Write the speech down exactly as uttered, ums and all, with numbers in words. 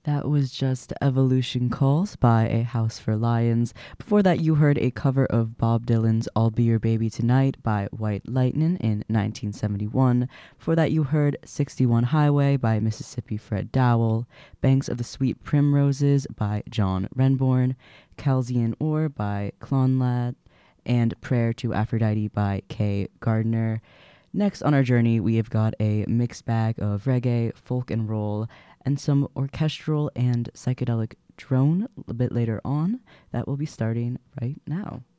That was just Evolution Calls by A House for Lions. Before that, you heard a cover of Bob Dylan's I'll Be Your Baby Tonight by White Lightning in nineteen seventy-one. Before that, you heard sixty-one Highway by Mississippi Fred Dowell, Banks of the Sweet Primroses by John Renbourn, Calzian Ore by Clonlad, and Prayer to Aphrodite by Kay Gardner. Next on our journey, we have got a mixed bag of reggae, folk and roll, and some orchestral and psychedelic drone a bit later on that will be starting right now.